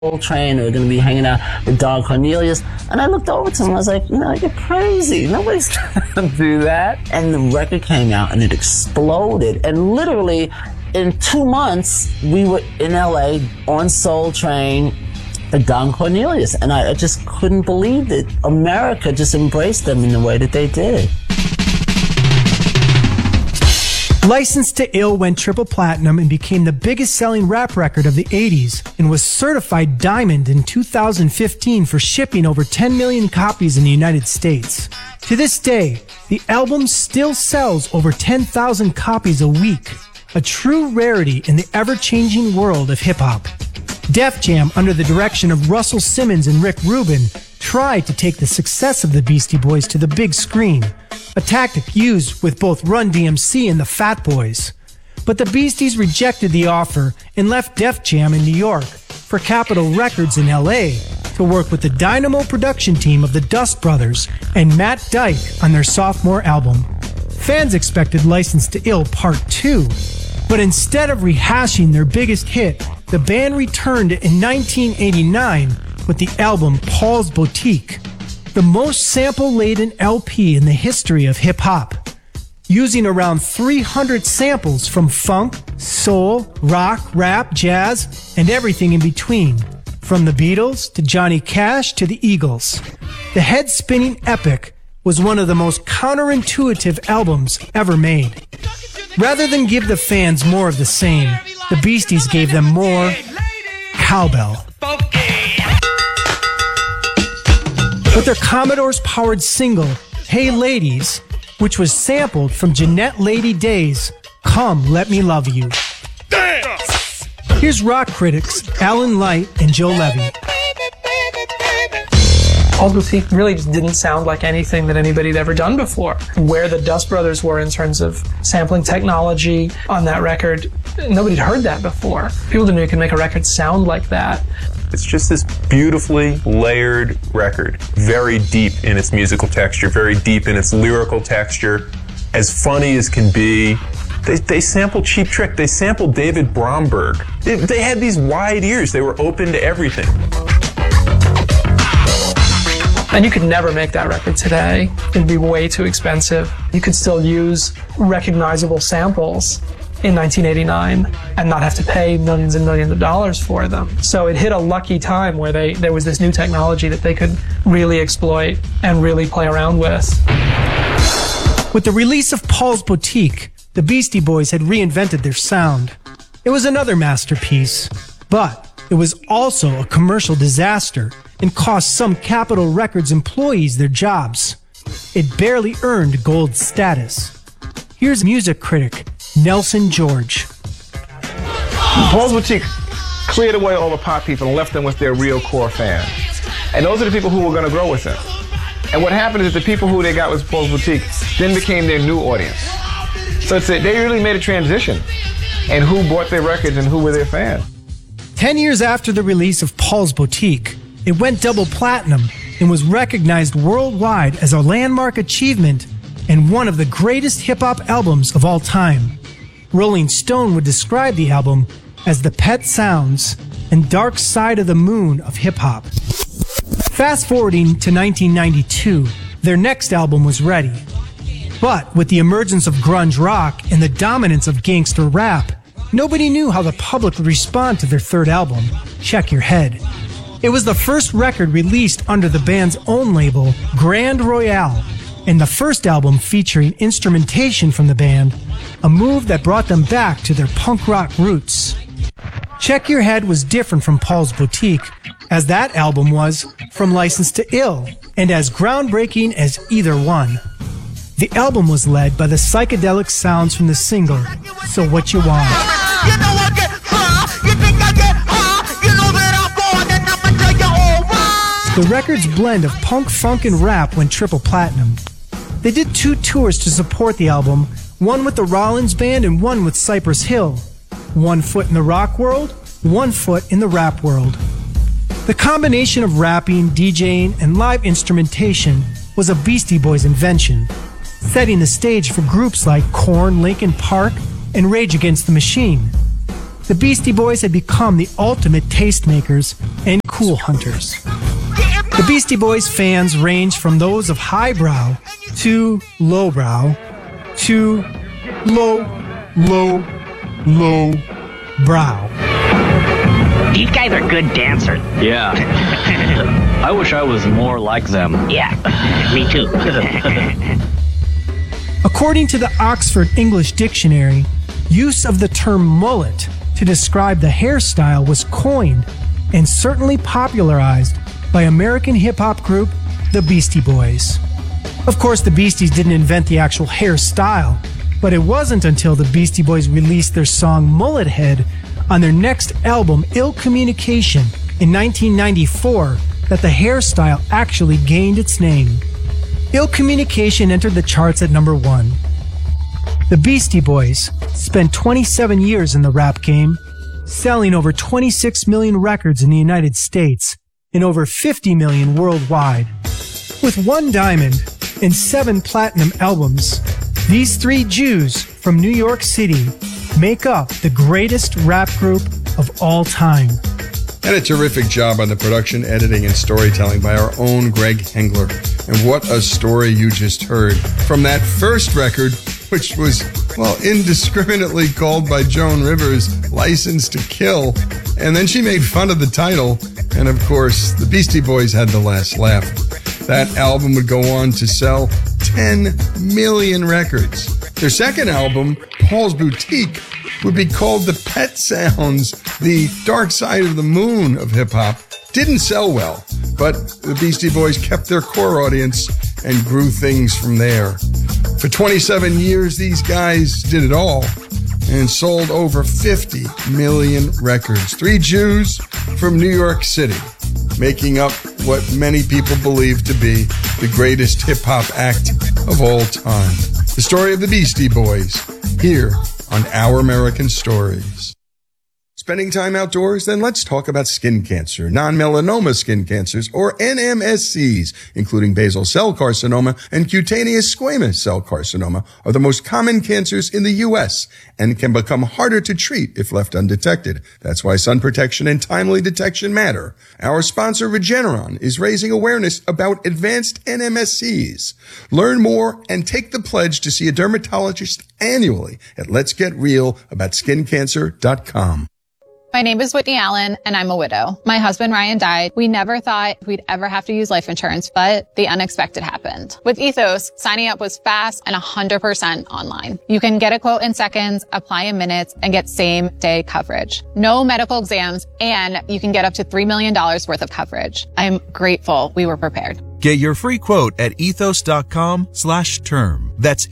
Train, they were going to be hanging out with Don Cornelius, and I looked over to him, I was like, no, you're crazy, nobody's going to do that. And the record came out and it exploded, and literally in 2 months we were in LA on Soul Train with Don Cornelius, and I just couldn't believe that America just embraced them in the way that they did. Licensed to Ill went triple platinum and became the biggest selling rap record of the 80s and was certified diamond in 2015 for shipping over 10 million copies in the United States. To this day, the album still sells over 10,000 copies a week, a true rarity in the ever-changing world of hip-hop. Def Jam, under the direction of Russell Simmons and Rick Rubin, tried to take the success of the Beastie Boys to the big screen, a tactic used with both Run DMC and the Fat Boys. But the Beasties rejected the offer and left Def Jam in New York for Capitol Records in LA to work with the Dynamo production team of the Dust Brothers and Matt Dyke on their sophomore album. Fans expected Licensed to Ill Part 2, but instead of rehashing their biggest hit, the band returned in 1989 with the album Paul's Boutique, the most sample-laden LP in the history of hip-hop, using around 300 samples from funk, soul, rock, rap, jazz, and everything in between, from the Beatles to Johnny Cash to the Eagles. The head-spinning epic was one of the most counterintuitive albums ever made. Rather than give the fans more of the same, the Beasties gave them more cowbell. With their Commodores-powered single, Hey Ladies, which was sampled from Jeanette Lady Day's Come Let Me Love You. Dance! Here's rock critics Alan Light and Joe Levy. Paul's Boutique really just didn't sound like anything that anybody had ever done before. Where the Dust Brothers were in terms of sampling technology on that record, nobody'd heard that before. People didn't know you could make a record sound like that. It's just this beautifully layered record, very deep in its musical texture, very deep in its lyrical texture, as funny as can be. They sampled Cheap Trick, they sampled David Bromberg. They had these wide ears, they were open to everything. And you could never make that record today. It'd be way too expensive. You could still use recognizable samples in 1989 and not have to pay millions and millions of dollars for them. So it hit a lucky time where there was this new technology that they could really exploit and really play around with. With the release of Paul's Boutique, the Beastie Boys had reinvented their sound. It was another masterpiece, but it was also a commercial disaster and cost some Capitol Records employees their jobs. It barely earned gold status. Here's music critic Nelson George. Paul's Boutique cleared away all the pop people and left them with their real core fans. And those are the people who were going to grow with them. And what happened is the people who they got with Paul's Boutique then became their new audience. So they really made a transition in who bought their records and who were their fans. 10 years after the release of Paul's Boutique, it went double platinum and was recognized worldwide as a landmark achievement and one of the greatest hip-hop albums of all time. Rolling Stone would describe the album as the Pet Sounds and Dark Side of the Moon of hip-hop. Fast forwarding to 1992, their next album was ready. But with the emergence of grunge rock and the dominance of gangster rap, nobody knew how the public would respond to their third album, Check Your Head. It was the first record released under the band's own label, Grand Royale, and the first album featuring instrumentation from the band, a move that brought them back to their punk rock roots. Check Your Head was different from Paul's Boutique, as that album was from Licensed to Ill, and as groundbreaking as either one. The album was led by the psychedelic sounds from the single, So What You Want. You know I get high, you think I get high, you know that I'm born and I'ma tell you all right. The record's blend of punk, funk, and rap went triple platinum. They did 2 tours to support the album, one with the Rollins Band and one with Cypress Hill. 1 foot in the rock world, 1 foot in the rap world. The combination of rapping, DJing, and live instrumentation was a Beastie Boys invention, setting the stage for groups like Korn, Linkin Park, and Rage Against the Machine. The Beastie Boys had become the ultimate tastemakers and cool hunters. The Beastie Boys fans range from those of highbrow to lowbrow to low brow. These guys are good dancers. Yeah. I wish I was more like them. Yeah, me too. According to the Oxford English Dictionary, use of the term mullet to describe the hairstyle was coined and certainly popularized by American hip-hop group the Beastie Boys. Of course, the Beasties didn't invent the actual hairstyle, but it wasn't until the Beastie Boys released their song Mullet Head on their next album, Ill Communication, in 1994, that the hairstyle actually gained its name. Ill Communication entered the charts at number 1. The Beastie Boys spent 27 years in the rap game, selling over 26 million records in the United States and over 50 million worldwide. With 1 diamond and 7 platinum albums, these 3 Jews from New York City make up the greatest rap group of all time. And a terrific job on the production, editing, and storytelling by our own Greg Hengler. And what a story you just heard from that first record, which was, well, indiscriminately called by Joan Rivers License to Kill. And then she made fun of the title. And of course, the Beastie Boys had the last laugh. That album would go on to sell 10 million records. Their second album, Paul's Boutique, would be called The Pet Sounds, the dark side of the moon of hip-hop. Didn't sell well, but the Beastie Boys kept their core audience and grew things from there. For 27 years, these guys did it all and sold over 50 million records. 3 Jews from New York City, making up what many people believe to be the greatest hip-hop act of all time. The story of the Beastie Boys, here on Our American Stories. Spending time outdoors? Then let's talk about skin cancer. Non-melanoma skin cancers, or NMSCs, including basal cell carcinoma and cutaneous squamous cell carcinoma, are the most common cancers in the U.S. and can become harder to treat if left undetected. That's why sun protection and timely detection matter. Our sponsor, Regeneron, is raising awareness about advanced NMSCs. Learn more and take the pledge to see a dermatologist annually at letsgetrealaboutSkinCancer.com. My name is Whitney Allen, and I'm a widow. My husband, Ryan, died. We never thought we'd ever have to use life insurance, but the unexpected happened. With Ethos, signing up was fast and 100% online. You can get a quote in seconds, apply in minutes, and get same-day coverage. No medical exams, and you can get up to $3 million worth of coverage. I'm grateful we were prepared. Get your free quote at ethos.com/term. That's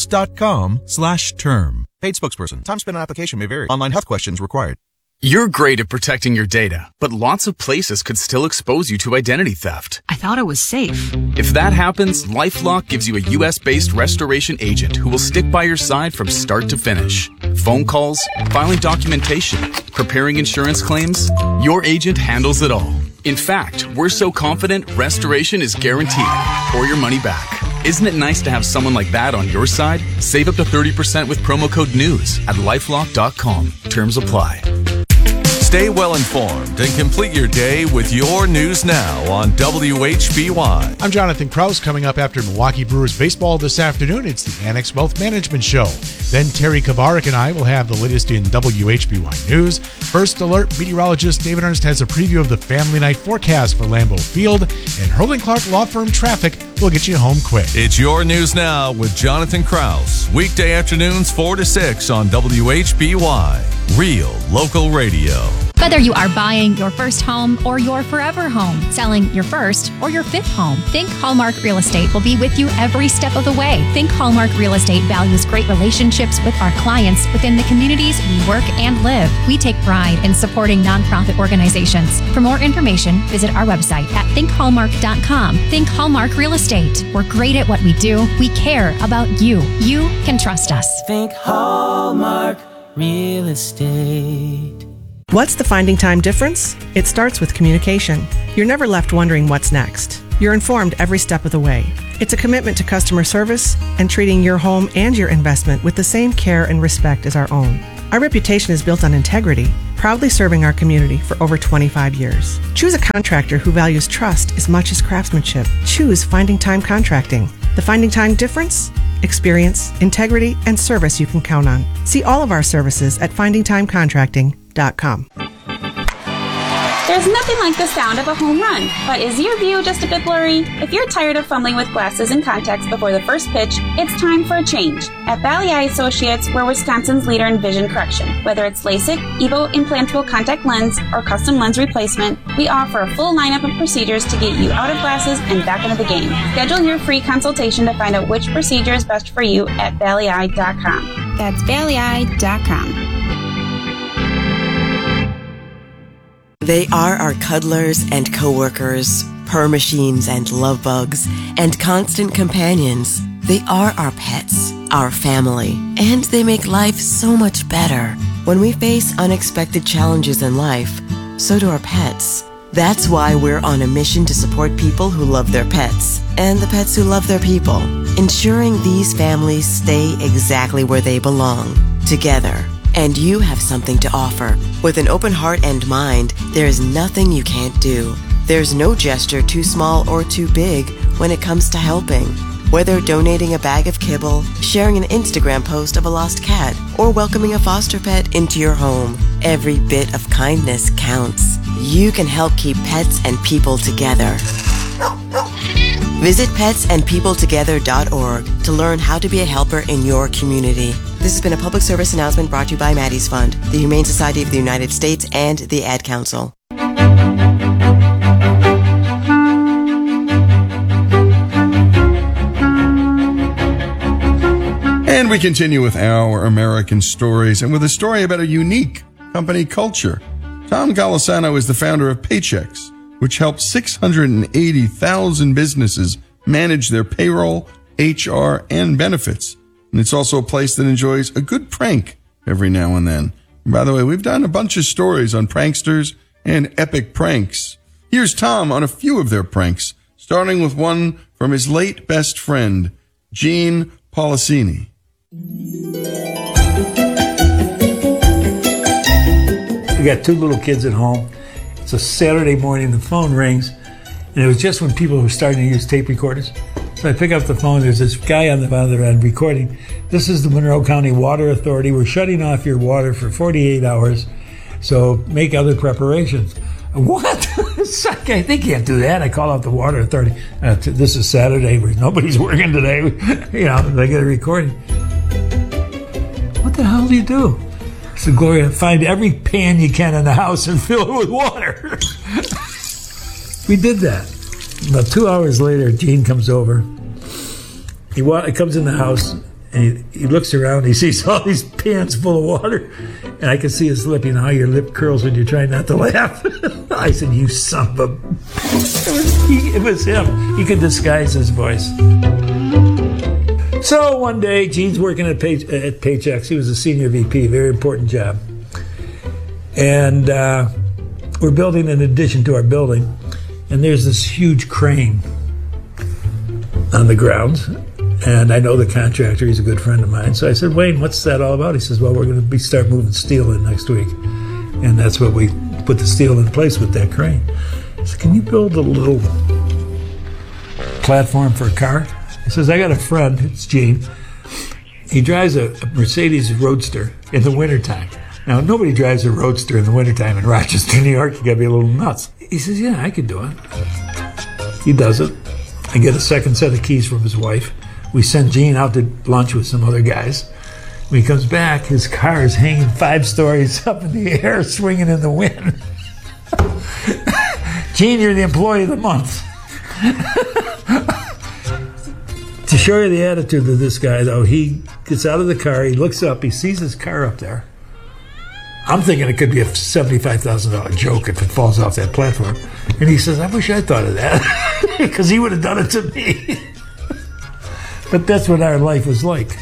ethos.com/term. Paid spokesperson. Time spent on application may vary. Online health questions required. You're great at protecting your data, but lots of places could still expose you to identity theft. I thought it was safe. If that happens, LifeLock gives you a U.S.-based restoration agent who will stick by your side from start to finish. Phone calls, filing documentation, preparing insurance claims, your agent handles it all. In fact, we're so confident restoration is guaranteed or your money back. Isn't it nice to have someone like that on your side? Save up to 30% with promo code NEWS at LifeLock.com. Terms apply. Stay well informed and complete your day with your News Now on WHBY. I'm Jonathan Krause. Coming up after Milwaukee Brewers baseball this afternoon, it's the Annex Wealth Management Show. Then Terry Kavarik and I will have the latest in WHBY news. First Alert meteorologist David Ernst has a preview of the Family Night forecast for Lambeau Field, and Hurling Clark Law Firm Traffic will get you home quick. It's your News Now with Jonathan Krause. Weekday afternoons 4 to 6 on WHBY. Real local radio. Whether you are buying your first home or your forever home, selling your first or your fifth home, Think Hallmark Real Estate will be with you every step of the way. Think Hallmark Real Estate values great relationships with our clients within the communities we work and live. We take pride in supporting nonprofit organizations. For more information, visit our website at thinkhallmark.com. Think Hallmark Real Estate. We're great at what we do. We care about you. You can trust us. Think Hallmark Real Estate. What's the finding time difference? It starts with communication. You're never left wondering what's next. You're informed every step of the way. It's a commitment to customer service and treating your home and your investment with the same care and respect as our own. Our reputation is built on integrity, proudly serving our community for over 25 years. Choose a contractor who values trust as much as craftsmanship. Choose Finding Time Contracting. The Finding Time difference? Experience, integrity, and service you can count on. See all of our services at findingtimecontracting.com. There's nothing like the sound of a home run, but is your view just a bit blurry? If you're tired of fumbling with glasses and contacts before the first pitch, it's time for a change. At Valley Eye Associates, we're Wisconsin's leader in vision correction. Whether it's LASIK, EVO implantable contact lens, or custom lens replacement, we offer a full lineup of procedures to get you out of glasses and back into the game. Schedule your free consultation to find out which procedure is best for you at valleyeye.com. That's valleyeye.com. They are our cuddlers and coworkers, purr machines and love bugs, and constant companions. They are our pets, our family, and they make life so much better. When we face unexpected challenges in life, so do our pets. That's why we're on a mission to support people who love their pets and the pets who love their people, ensuring these families stay exactly where they belong, together. And you have something to offer. With an open heart and mind, there is nothing you can't do. There's no gesture too small or too big when it comes to helping. Whether donating a bag of kibble, sharing an Instagram post of a lost cat, or welcoming a foster pet into your home, every bit of kindness counts. You can help keep pets and people together. Visit petsandpeopletogether.org to learn how to be a helper in your community. This has been a public service announcement brought to you by Maddie's Fund, the Humane Society of the United States, and the Ad Council. And we continue with our American stories, and with a story about a unique company culture. Tom Golisano is the founder of Paychex, which helps 680,000 businesses manage their payroll, HR, and benefits. And it's also a place that enjoys a good prank every now and then. And by the way, we've done a bunch of stories on pranksters and epic pranks. Here's Tom on a few of their pranks, starting with one from his late best friend, Gene Policini. We got two little kids at home. It's a Saturday morning, the phone rings, and it was just when people were starting to use tape recorders. So I pick up the phone, there's this guy on the other end recording. This is the Monroe County Water Authority. We're shutting off your water for 48 hours, so make other preparations. What? They can't do that. I call out the Water Authority. This is Saturday, nobody's working today. They get a recording. What the hell do you do? I said, Gloria, find every pan you can in the house and fill it with water. We did that. About 2 hours later, Gene comes over. He comes in the house, and he looks around. He sees all these pans full of water, and I can see his lip. You know how your lip curls when you're trying not to laugh? I said, you son of a... It was him. He could disguise his voice. So one day, Gene's working at Paychex. He was a senior VP, very important job. And we're building an addition to our building. And there's this huge crane on the grounds. And I know the contractor. He's a good friend of mine. So I said, Wayne, what's that all about? He says, well, we're going to start moving steel in next week. And that's what we put the steel in place with that crane. I said, can you build a little platform for a car? He says, I got a friend. It's Gene. He drives a Mercedes Roadster in the wintertime. Now, nobody drives a Roadster in the wintertime in Rochester, New York. You got to be a little nuts. He says, yeah, I could do it. He does it. I get a second set of keys from his wife. We send Gene out to lunch with some other guys. When he comes back, his car is hanging 5 stories up in the air, swinging in the wind. Gene, you're the employee of the month. To show you the attitude of this guy, though, he gets out of the car, he looks up, he sees his car up there. I'm thinking it could be a $75,000 joke if it falls off that platform. And he says, I wish I thought of that, because he would have done it to me. But that's what our life was like.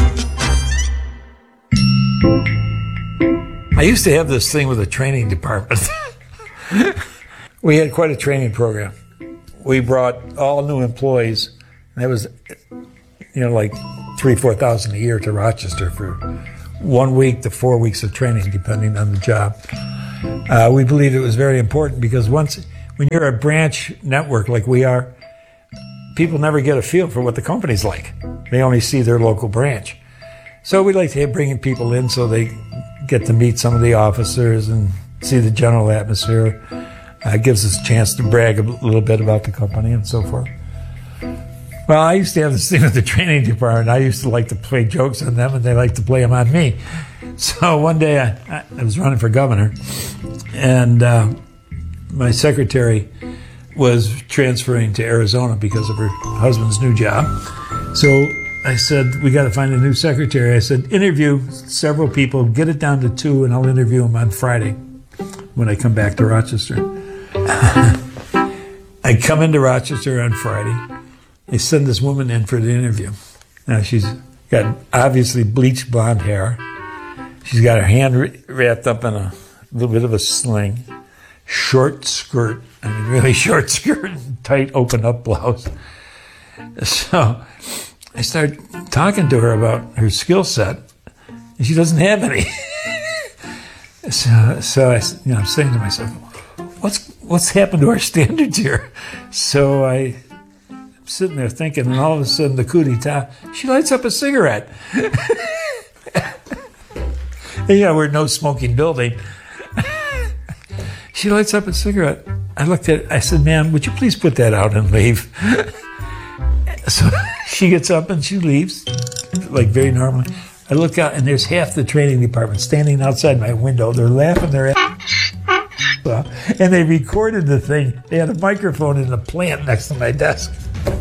I used to have this thing with a training department. We had quite a training program. We brought all new employees, and that was, like $3,000-4,000 a year to Rochester for 1 week to 4 weeks of training, depending on the job. We believed it was very important because when you're a branch network like we are, people never get a feel for what the company's like. They only see their local branch. So we like to bring people in so they get to meet some of the officers and see the general atmosphere. It gives us a chance to brag a little bit about the company and so forth. Well, I used to have this thing with the training department. I used to like to play jokes on them, and they like to play them on me. So one day I was running for governor, and my secretary was transferring to Arizona because of her husband's new job. So I said, we got to find a new secretary. I said, interview several people, get it down to 2, and I'll interview them on Friday when I come back to Rochester. I come into Rochester on Friday. They send this woman in for the interview. Now, she's got obviously bleached blonde hair. She's got her hand wrapped up in a little bit of a sling. Short skirt. I mean, really short skirt. Tight, open-up blouse. So I started talking to her about her skill set, and she doesn't have any. So I'm saying to myself, what's happened to our standards here? So I'm sitting there thinking, and all of a sudden the coup d'etat, she lights up a cigarette. Yeah, we're a no-smoking building. She lights up a cigarette. I looked at it, I said, ma'am, would you please put that out and leave? So she gets up and she leaves, like very normally. I look out and there's half the training department standing outside my window. They're laughing their ass off. And they recorded the thing. They had a microphone in the plant next to my desk.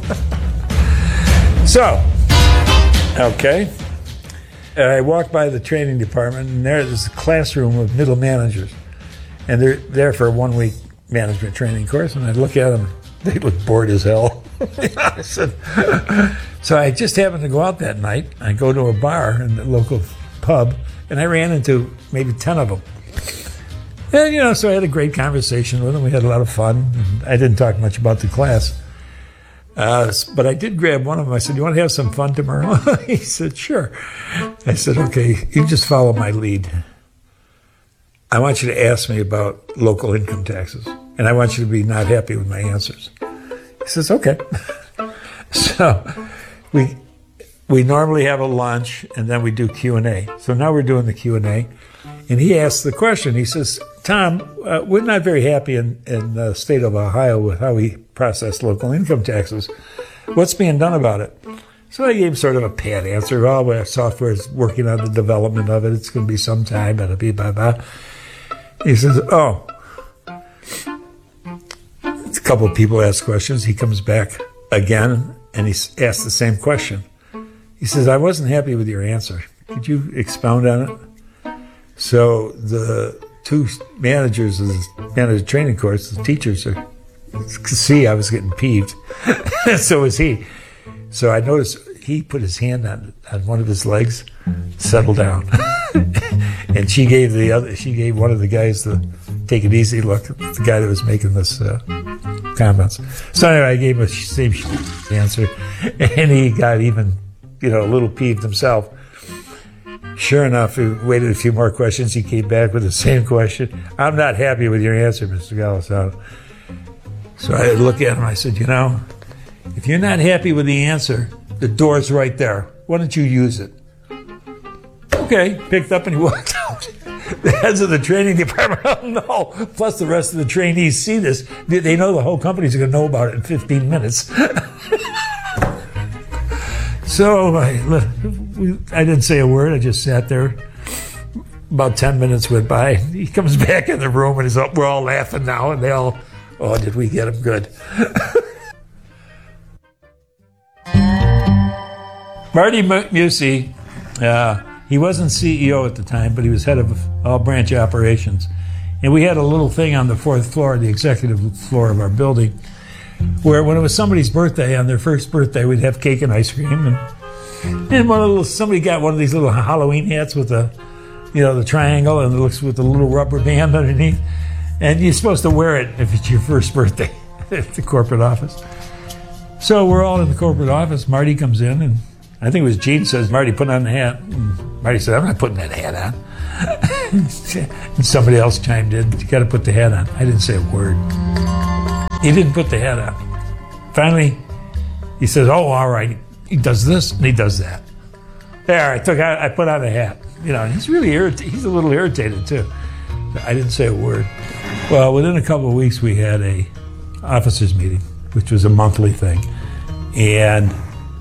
So, okay. I walked by the training department, and there's a classroom of middle managers. And they're there for a 1-week management training course, and I look at them, they look bored as hell. I said, so I just happened to go out that night. I go to a bar in the local pub, and I ran into maybe 10 of them. And, so I had a great conversation with them. We had a lot of fun. And I didn't talk much about the class. But I did grab one of them. I said, you want to have some fun tomorrow? He said, sure. I said, okay, you just follow my lead. I want you to ask me about local income taxes, and I want you to be not happy with my answers. He says, okay. So we normally have a lunch, and then we do Q&A. So now we're doing the Q&A, and he asks the question. He says, Tom, we're not very happy in the state of Ohio with how we process local income taxes. What's being done about it? So I gave him sort of a pat answer. Oh, our software is working on the development of it. It's going to be some time. Blah, blah, blah, blah. He says, oh. A couple of people ask questions. He comes back again, and he asks the same question. He says, I wasn't happy with your answer. Could you expound on it? So the 2 managers of the manager training course, the teachers, could see I was getting peeved. So was he. So I noticed he put his hand on one of his legs, settled down. And she gave one of the guys the take it easy look, the guy that was making this comments. So anyway, I gave him the same answer, and he got even, a little peeved himself. Sure enough, we waited a few more questions. He came back with the same question. I'm not happy with your answer, Mr. Galasano. So I looked at him, I said, if you're not happy with the answer, the door's right there. Why don't you use it? Okay, picked up and he walked out. The heads of the training department, oh no. Plus the rest of the trainees see this. They know the whole company's going to know about it in 15 minutes. So I didn't say a word. I just sat there. About 10 minutes went by. He comes back in the room and we're all laughing now, and they all, oh, did we get him good? Marty Musi, he wasn't CEO at the time, but he was head of all branch operations. And we had a little thing on the 4th floor, the executive floor of our building, where when it was somebody's birthday, on their first birthday, we'd have cake and ice cream. And somebody got one of these little Halloween hats with the triangle, and it looks with a little rubber band underneath. And you're supposed to wear it if it's your first birthday at the corporate office. So we're all in the corporate office. Marty comes in, and I think it was Gene says, Marty, put on the hat. And Marty said, I'm not putting that hat on. And somebody else chimed in, you got to put the hat on. I didn't say a word. He didn't put the hat on. Finally, he says, oh, all right. He does this and he does that. There, I put on the hat. You know, and he's really irritated. He's a little irritated too. I didn't say a word. Well, within a couple of weeks, we had a officers meeting, which was a monthly thing. And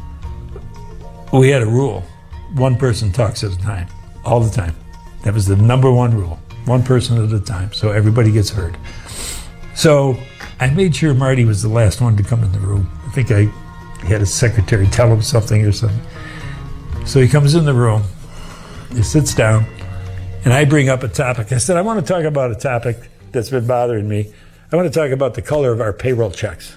we had a rule. One person talks at a time, all the time. That was the number one rule. One person at a time, so everybody gets heard. So I made sure Marty was the last one to come in the room. I think I had his secretary tell him something or something. So he comes in the room, he sits down, and I bring up a topic. I said, I want to talk about a topic that's been bothering me. I want to talk about the color of our payroll checks.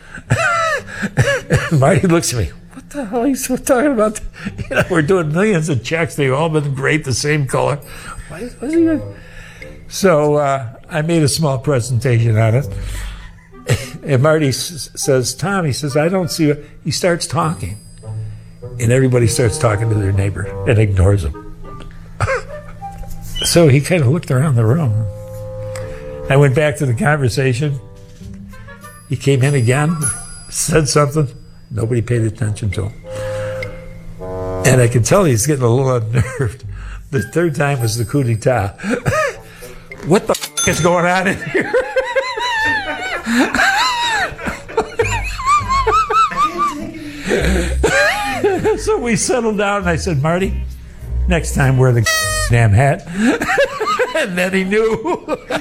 And Marty looks at me, what the hell are you talking about? You know, we're doing millions of checks. They've all been great, the same color. What's he doing? So I made a small presentation on it. And Marty says, Tom, he says, I don't see it. He starts talking. And everybody starts talking to their neighbor and ignores him. So he kind of looked around the room. I went back to the conversation. He came in again, said something. Nobody paid attention to him. And I could tell he's getting a little unnerved. The third time was the coup d'etat. What the f*** is going on in here? So we settled down and I said, Marty, next time wear the damn hat. And then he knew.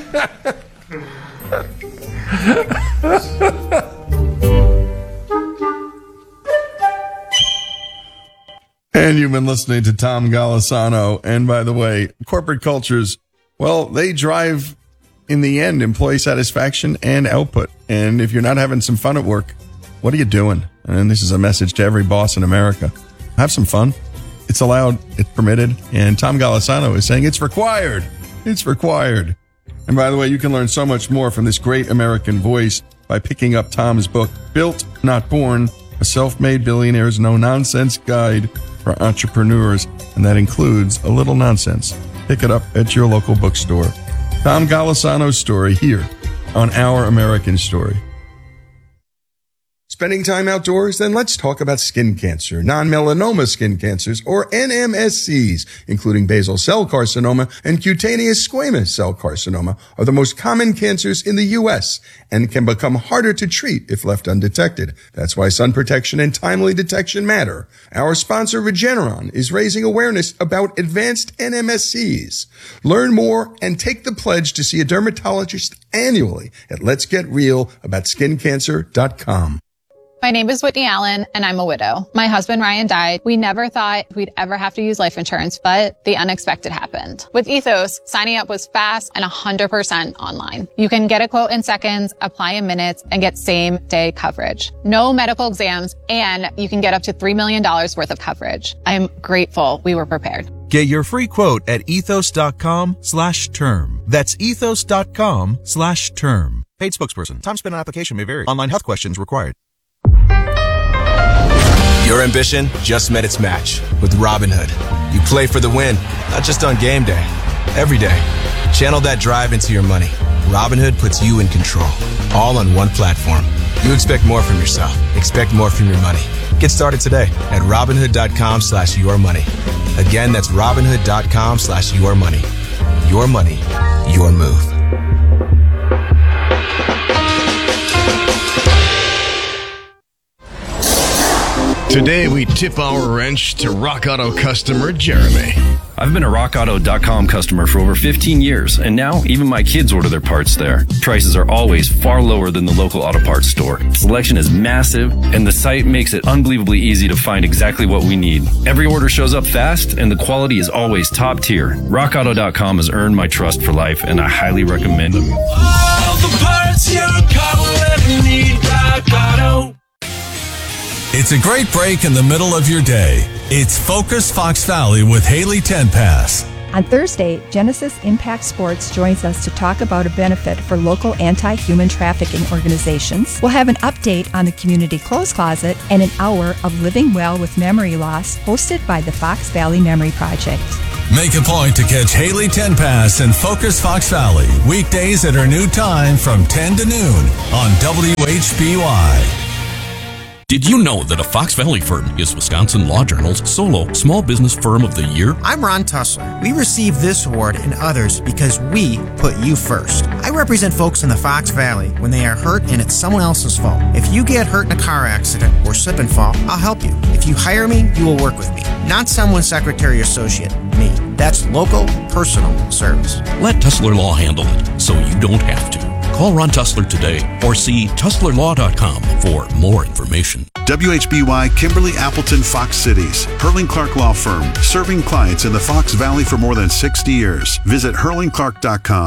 And you've been listening to Tom Golisano. And by the way, corporate cultures, well, they drive, in the end, employee satisfaction and output. And if you're not having some fun at work, what are you doing? And this is a message to every boss in America. Have some fun. It's allowed. It's permitted. And Tom Golisano is saying it's required. It's required. And by the way, you can learn so much more from this great American voice by picking up Tom's book, Built, Not Born, a self-made billionaire's no-nonsense guide for entrepreneurs. And that includes a little nonsense. Pick it up at your local bookstore. Tom Golisano's story here on Our American Story. Spending time outdoors? Then let's talk about skin cancer. Non-melanoma skin cancers, or NMSCs, including basal cell carcinoma and cutaneous squamous cell carcinoma, are the most common cancers in the U.S. and can become harder to treat if left undetected. That's why sun protection and timely detection matter. Our sponsor, Regeneron, is raising awareness about advanced NMSCs. Learn more and take the pledge to see a dermatologist annually at letsgetrealaboutSkinCancer.com. My name is Whitney Allen, and I'm a widow. My husband, Ryan, died. We never thought we'd ever have to use life insurance, but the unexpected happened. With Ethos, signing up was fast and 100% online. You can get a quote in seconds, apply in minutes, and get same-day coverage. No medical exams, and you can get up to $3 million worth of coverage. I'm grateful we were prepared. Get your free quote at ethos.com/term. That's ethos.com/term. Paid spokesperson. Time spent on application may vary. Online health questions required. Your ambition just met its match with Robinhood. You play for the win, not just on game day, every day. Channel that drive into your money. Robinhood puts you in control, all on one platform. You expect more from yourself. Expect more from your money. Get started today at Robinhood.com/yourmoney. Again, that's Robinhood.com/yourmoney. Your money, your move. Today, we tip our wrench to Rock Auto customer Jeremy. I've been a RockAuto.com customer for over 15 years, and now even my kids order their parts there. Prices are always far lower than the local auto parts store. Selection is massive, and the site makes it unbelievably easy to find exactly what we need. Every order shows up fast, and the quality is always top tier. RockAuto.com has earned my trust for life, and I highly recommend them. All the parts your car will ever need, Rock Auto. It's a great break in the middle of your day. It's Focus Fox Valley with Haley Tenpass. On Thursday, Genesis Impact Sports joins us to talk about a benefit for local anti-human trafficking organizations. We'll have an update on the Community Clothes Closet and an hour of Living Well with Memory Loss hosted by the Fox Valley Memory Project. Make a point to catch Haley Tenpass and Focus Fox Valley weekdays at her new time from 10 to noon on WHBY. Did you know that a Fox Valley firm is Wisconsin Law Journal's solo Small Business Firm of the Year? I'm Ron Tussler. We received this award and others because we put you first. I represent folks in the Fox Valley when they are hurt and it's someone else's fault. If you get hurt in a car accident or slip and fall, I'll help you. If you hire me, you will work with me. Not someone's secretary or associate, me. That's local, personal service. Let Tussler Law handle it so you don't have to. Call Ron Tussler today or see TusslerLaw.com for more information. WHBY Kimberly Appleton Fox Cities, Hurling Clark Law Firm, serving clients in the Fox Valley for more than 60 years. Visit HurlingClark.com.